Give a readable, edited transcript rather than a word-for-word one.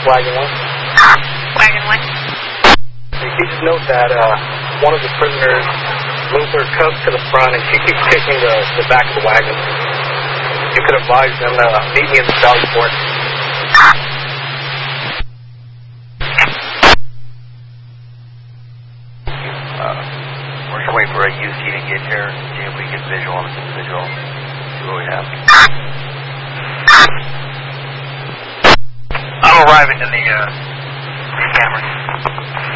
Wagon 1. Wagon 1. You can just note that one of the prisoners moved her cub to the front and she keeps kicking the back of the wagon. You could advise them to meet me at the Valley Port. We're just waiting for a UC to get here, see if we can get visual on this individual, see what we have. I'm arriving in the camera.